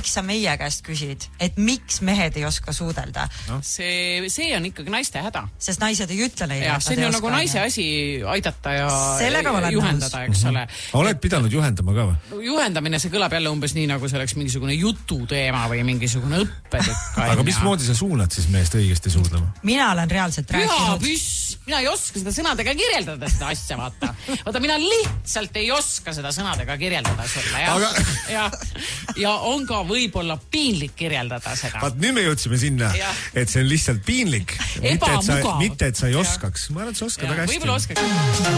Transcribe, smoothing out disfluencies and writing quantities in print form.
miks sa meie käest küsid, et miks mehed ei oska suudelda? No. See on ikkagi naiste häda. Sest naised ei ütle neile. See on nagu naise asi aidata ja juhendada, eks ole. Oled pidanud juhendama ka või? Juhendamine, see kõlab jälle umbes nii, nagu see oleks mingisugune jututeema või mingisugune õppetükk. Aga mismoodi sa suunad siis meest õigesti suudlema? Mina olen reaalselt rääkinud. Mina ei oska seda sõnadega kirjeldada seda asja, vaata. Vaata, mina lihtsalt ei oska seda sõnadega kirjeldada sulle. Ja on ka võib-olla piinlik kirjeldada seda. Vaat nüüd me jõudsime sinna, et see on lihtsalt piinlik. Mitte, et sa ei oskaks. Ma arvan, et sa oskad väga hästi. Võib-olla oskaks.